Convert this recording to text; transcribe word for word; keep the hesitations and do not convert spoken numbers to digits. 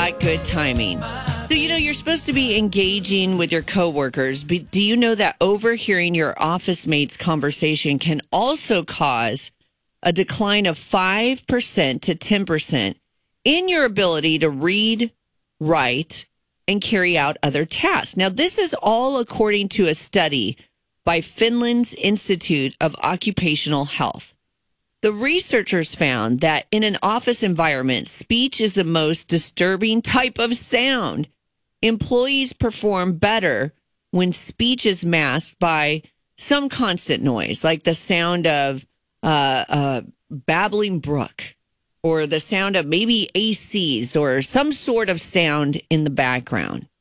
not good timing. So, you know, you're supposed to be engaging with your coworkers, but do you know that overhearing your office mates' conversation can also cause a decline of five percent to ten percent in your ability to read, write, and carry out other tasks? Now, this is all according to a study by Finland's Institute of Occupational Health. The researchers found that in an office environment, speech is the most disturbing type of sound. Employees perform better when speech is masked by some constant noise, like the sound of uh, a babbling brook or the sound of maybe A Cs or some sort of sound in the background.